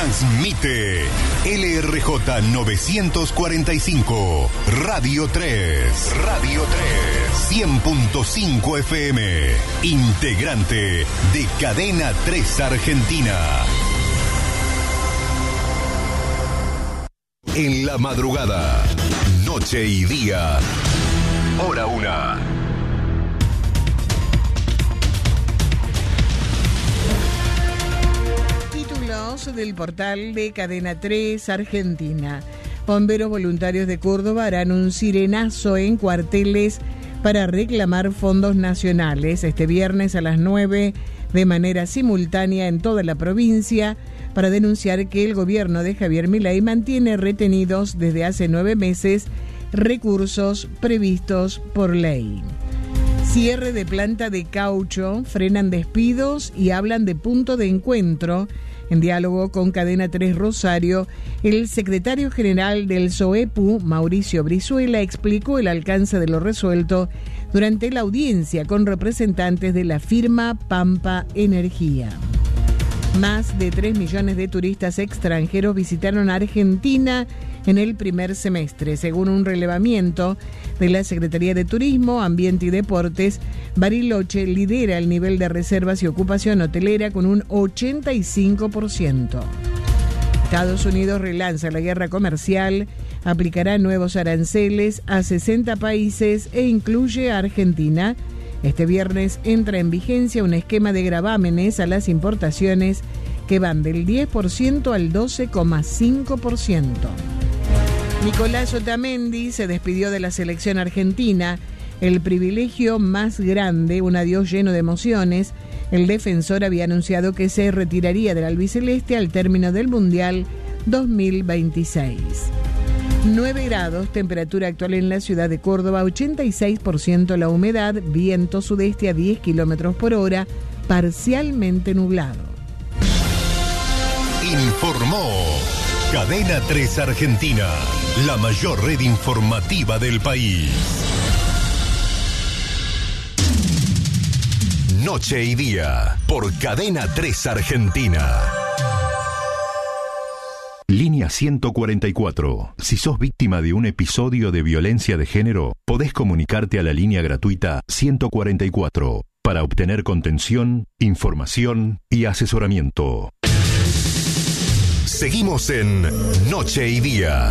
Transmite LRJ 945, Radio 3, 100.5 FM, integrante de Cadena 3 Argentina. En la madrugada, noche y día, hora 1. Del portal de Cadena 3 Argentina. Bomberos voluntarios de Córdoba harán un sirenazo en cuarteles para reclamar fondos nacionales este viernes a las 9 de manera simultánea en toda la provincia para denunciar que el gobierno de Javier Milei mantiene retenidos desde hace 9 meses recursos previstos por ley. Cierre de planta de caucho, frenan despidos y hablan de punto de encuentro. En diálogo con Cadena 3 Rosario, el secretario general del SOEPU, Mauricio Brizuela, explicó el alcance de lo resuelto durante la audiencia con representantes de la firma Pampa Energía. Más de 3 millones de turistas extranjeros visitaron Argentina en el primer semestre. Según un relevamiento de la Secretaría de Turismo, Ambiente y Deportes, Bariloche lidera el nivel de reservas y ocupación hotelera con un 85%. Estados Unidos relanza la guerra comercial, aplicará nuevos aranceles a 60 países e incluye a Argentina. Este viernes entra en vigencia un esquema de gravámenes a las importaciones que van del 10% al 12,5%. Nicolás Otamendi se despidió de la selección argentina, el privilegio más grande, un adiós lleno de emociones. El defensor había anunciado que se retiraría del albiceleste al término del Mundial 2026. 9 grados, temperatura actual en la ciudad de Córdoba, 86% la humedad, viento sudeste a 10 kilómetros por hora, parcialmente nublado. Informó Cadena 3 Argentina, la mayor red informativa del país. Noche y día, por Cadena 3 Argentina. Línea 144. Si sos víctima de un episodio de violencia de género, podés comunicarte a la línea gratuita 144 para obtener contención, información y asesoramiento. Seguimos en Noche y Día.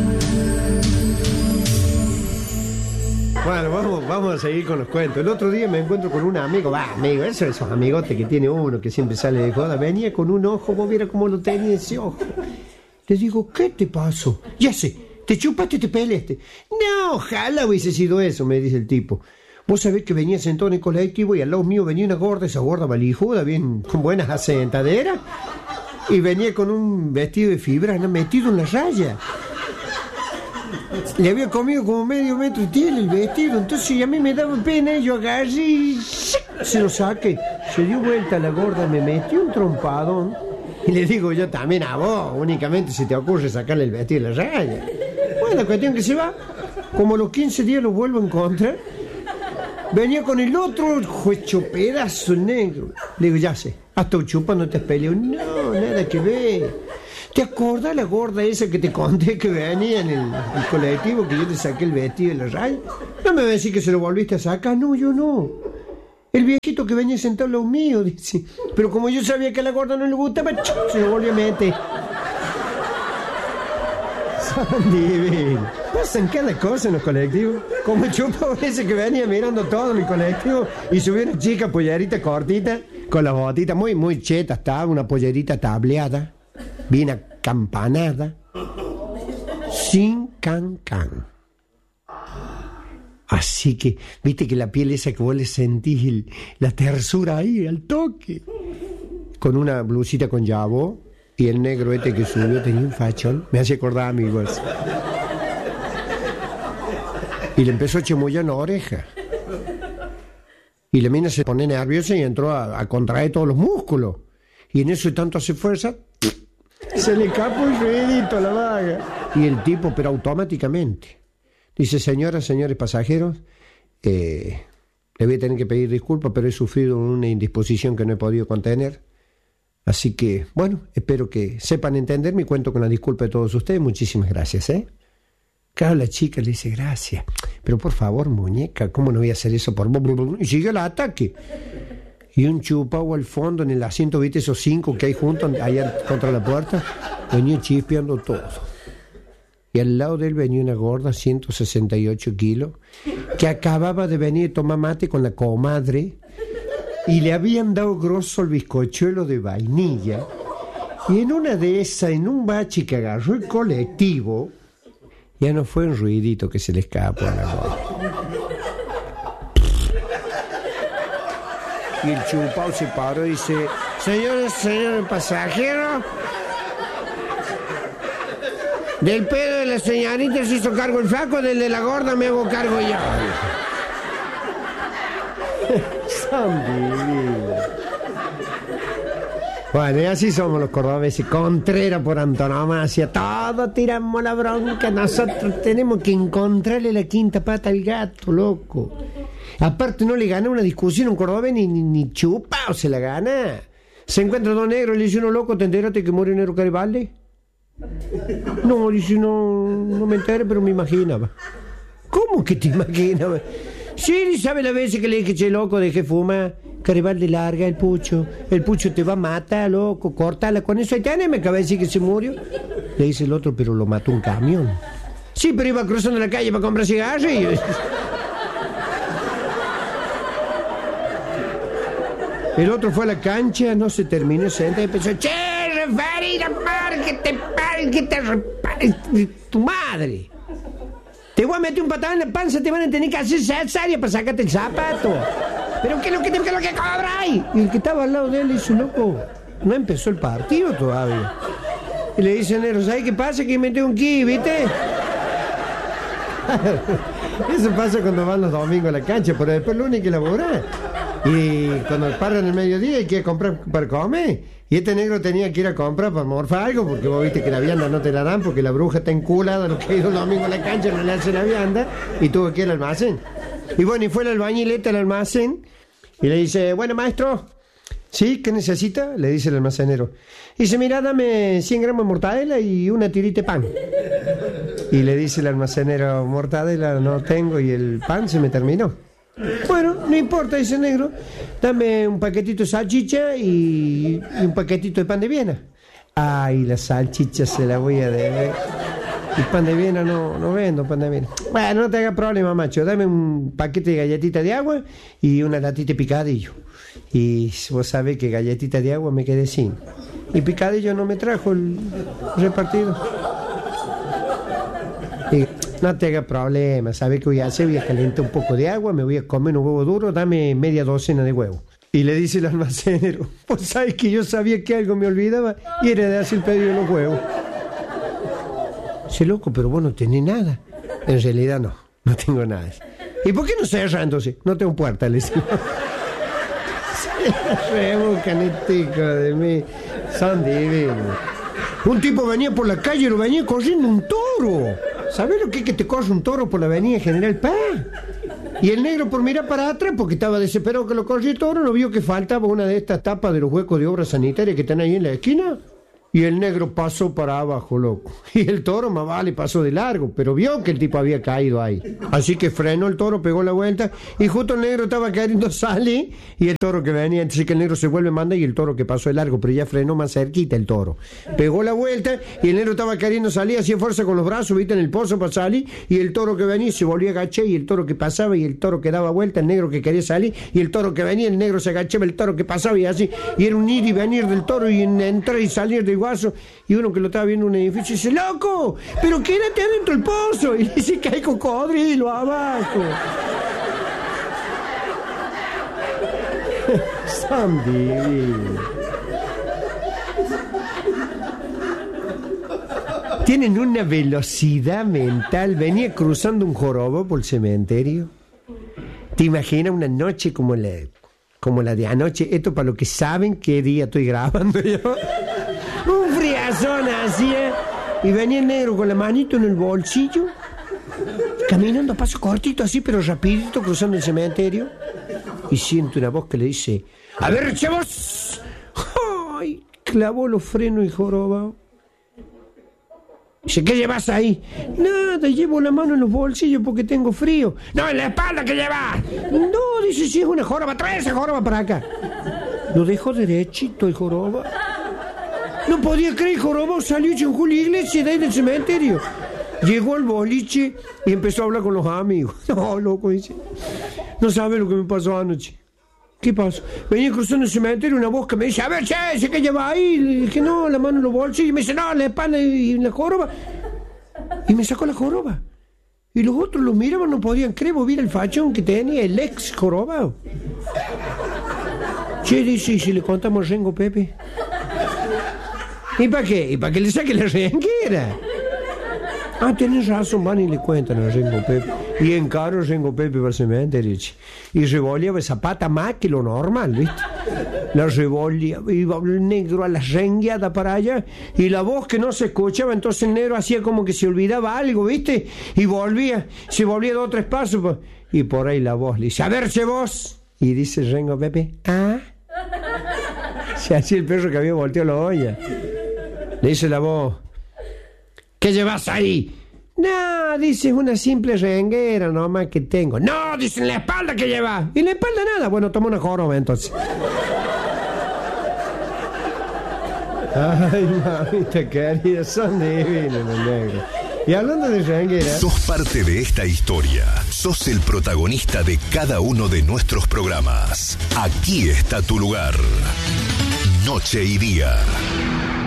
Bueno, vamos a seguir con los cuentos. El otro día me encuentro con un amigo, esos amigotes que tiene uno que siempre sale de joda. Venía con un ojo, vos viera cómo lo tenía ese ojo. Le digo, ¿qué te pasó? Ya sé, te chupaste y te peleaste. No, ojalá hubiese sido eso, me dice el tipo. Vos sabés que venía sentado en el colectivo y al lado mío venía una gorda, esa gorda valijuda, bien con buenas asentaderas, y venía con un vestido de fibra, ¿no? Metido en la raya. Le había comido como medio metro y tiene el vestido, entonces a mí me daba pena y yo agarré y se lo saqué. Se dio vuelta la gorda, me metió un trompadón. Y le digo yo también a vos, únicamente se te ocurre sacarle el vestido de la raya. Bueno, la cuestión que se va, como a los 15 días lo vuelvo a encontrar, venía con el otro hecho pedazo negro. Le digo, ya sé, hasta un chupa no te has peleado. No, nada que ver. ¿Te acordás la gorda esa que te conté que venía en el colectivo, que yo te saqué el vestido de la raya? No me va a decir que se lo volviste a sacar. No, yo no. El viejito que venía sentado al lado mío, dice. Pero como yo sabía que a la gorda no le gustaba, se lo volvió a meter. Son divinos. Pasan cada cosa en los colectivos. Como el chupo ese que venía mirando todo en el colectivo y subió una chica pollerita cortita, con las botitas muy, muy chetas, estaba una pollerita tableada, bien acampanada, sin can-can. Así que, viste que la piel esa que vos le sentís la tersura ahí, al toque. Con una blusita con jabó y el negro este que subió tenía un fachón. Me hace acordar a mi voz. Y le empezó a chamullar en la oreja. Y la mina se pone nerviosa y entró a contraer todos los músculos. Y en eso tanto hace fuerza, se le escapó el ruidito a la vaga. Y el tipo, pero automáticamente, dice, señoras, señores pasajeros, le voy a tener que pedir disculpas, pero he sufrido una indisposición que no he podido contener. Así que, bueno, espero que sepan entenderme y cuento con la disculpa de todos ustedes. Muchísimas gracias, ¿eh? Claro, la chica le dice, gracias. Pero por favor, muñeca, ¿cómo no voy a hacer eso por vos? Y sigue el ataque. Y un chupao al fondo en el asiento, ¿viste? Esos 5 que hay juntos, allá contra la puerta, venía chispeando todo. Y al lado de él venía una gorda, 168 kilos, que acababa de venir a tomar mate con la comadre y le habían dado grosso el bizcochuelo de vainilla. Y en una de esas, en un bache que agarró el colectivo, ya no fue un ruidito que se le escapó a la gorda. Y el chupao se paró y dice, señores pasajeros, del pedo de la señorita se hizo cargo el flaco, del de la gorda me hago cargo yo. Son divinos. Bueno, y así somos los cordobeses, Contreras por antonomasia, todos tiramos la bronca, nosotros tenemos que encontrarle la quinta pata al gato, loco. Aparte no le gana una discusión a un cordobés ni chupao se la gana. Se encuentra dos negros y le dice uno, loco, ¿te enteraste que murió Nero Garibaldi? No, dice, no me enteré, pero me imaginaba. ¿Cómo que te imaginabas? Sí, ¿sabe las veces que le dije, che, loco, dejé fumar? Garibaldi larga el pucho te va a matar, loco, córtala con eso. Ahí tenés, me acaba de decir que se murió. Le dice el otro, pero lo mató un camión. Sí, pero iba cruzando la calle para comprar cigarrillos. El otro fue a la cancha, no se terminó, se entra y empezó, che, referida, tu madre. Te voy a meter un patado en la panza, te van a tener que hacer cesárea para sacarte el zapato. ¿Pero qué es lo que cobráis? Y el que estaba al lado de él le dice, loco, no empezó el partido todavía. Y le dice, negro, ¿sabes qué pasa? Que me tengo un ki, ¿viste? Eso pasa cuando van los domingos a la cancha, pero después lo único que laburar. Y cuando paran el mediodía hay que ir a comprar para comer. Y este negro tenía que ir a comprar para morfar algo, porque vos viste que la vianda no te la dan, porque la bruja está enculada, lo que ha ido el domingo a la cancha no le hace la vianda, y tuvo que ir al almacén. Y bueno, y fue el albañilete al almacén, y le dice, bueno, maestro, ¿sí? ¿Qué necesita? Le dice el almacenero. Y dice, mira, dame 100 gramos de mortadela y una tirita de pan. Y le dice el almacenero, mortadela no tengo y el pan se me terminó. Bueno, no importa, dice el negro, dame un paquetito de salchicha y un paquetito de pan de Viena. Ay, la salchicha se la voy a deber. El pan de Viena no vendo pan de Viena. Bueno, no te hagas problema, macho, dame un paquete de galletita de agua y una latita de picadillo. Y vos sabés que galletita de agua me quedé sin. Y picadillo no me trajo el repartido. Y no te hagas problema, ¿sabes qué voy a hacer? Voy a calentar un poco de agua, me voy a comer un huevo duro, dame media docena de huevos. Y le dice el almacenero, pues sabes que yo sabía que algo me olvidaba y era de hacer el pedido de los huevos. Dice, loco, pero vos no tenés nada. En realidad no tengo nada. ¿Y por qué no cerras entonces? No tengo puerta, le dice. Se rebuscan este hijo de mí. Son divinos. Un tipo venía por la calle y lo venía corriendo un toro. ¿Sabes lo que es que te corre un toro por la avenida General Paz? Y el negro por mirar para atrás, porque estaba desesperado que lo corría el toro, no vio que faltaba una de estas tapas de los huecos de obra sanitaria que están ahí en la esquina. Y el negro pasó para abajo, loco. Y el toro, más vale, pasó de largo, pero vio que el tipo había caído ahí. Así que frenó el toro, pegó la vuelta, y justo el negro estaba queriendo salir, y el toro que venía, entonces que el negro se vuelve, manda, y el toro que pasó de largo, pero ya frenó más cerquita el toro. Pegó la vuelta, y el negro estaba queriendo salir, hacía fuerza con los brazos, viste, en el pozo para salir, y el toro que venía se volvió a agachar, y el toro que pasaba, y el toro que daba vuelta, el negro que quería salir, y el toro que venía, el negro se agachaba, el toro que pasaba, y así, y era un ir y venir del toro, y entrar y salir del guaso. Y uno que lo estaba viendo en un edificio dice, ¡loco! ¡Pero quédate adentro del pozo! Y dice que hay cocodrilo abajo. Son divinos. Tienen una velocidad mental. Venía cruzando un jorobo por el cementerio. ¿Te imaginas una noche como la de anoche? Esto para los que saben qué día estoy grabando yo. Un friazón así, y venía el negro con la manito en el bolsillo, caminando a paso cortito así, pero rapidito, cruzando el cementerio, y siento una voz que le dice, a ver, chavos, ¡ay! clavó los frenos y jorobado. Dice, ¿qué llevas ahí? Nada, llevo la mano en los bolsillos porque tengo frío. No, en la espalda, ¿qué llevas? No, dice, si es una joroba, trae esa joroba para acá. Lo dejó derechito el joroba. No podía creer, el joroba salió hecho en Julio Iglesias de ahí del cementerio. Llegó al boliche y empezó a hablar con los amigos. No, loco, dice, no sabe lo que me pasó anoche. ¿Qué pasó? Venía cruzando el cementerio una voz que me dice, a ver, che, ¿qué lleva ahí? Le dije, no, la mano en los bolsillos. Y me dice, no, la espalda y la joroba. Y me sacó la joroba. Y los otros los miraban, no podían creer, vos el fachón que tenía el ex jorobado. Che, dice, ¿y si le contamos a Rengo Pepe? ¿Y para qué? ¿Y para que le saque la renguera? Ah, tenés razón, van y le cuentan a Rengo Pepe. Y encaró Rengo Pepe para el cementerio. Y revoleaba esa pata más que lo normal, ¿viste? La revoleaba, iba el negro a la rengueada para allá. Y la voz que no se escuchaba, entonces el negro hacía como que se olvidaba algo, ¿viste? Y volvía, se volvía 2 o 3 pasos. Y por ahí la voz le dice, a ver, che vos. Y dice Rengo Pepe, ¿ah? Se hacía el perro que había volteado la olla. Le dice la voz, ¿qué llevas ahí? No, dice, una simple renguera nomás que tengo. No, dice, en la espalda que llevas. ¿Y en la espalda nada? Bueno, toma una joroba entonces. Ay, mamita querida, son divinos los negros. Y hablando de renguera... Sos parte de esta historia. Sos el protagonista de cada uno de nuestros programas. Aquí está tu lugar. Noche y Día.